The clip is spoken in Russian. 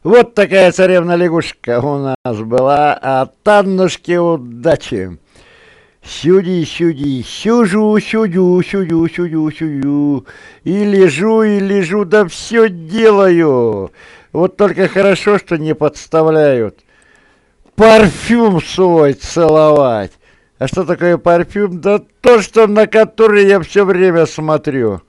Вот такая царевна-лягушка у нас была, от Аннушки удачи. Сюди, сюди, сюжу, сюдю, сюдю, сюдю, сюдю. И лежу, да все делаю. Вот только хорошо, что не подставляют. Парфюм свой целовать. А что такое парфюм? Да то, что на который я все время смотрю.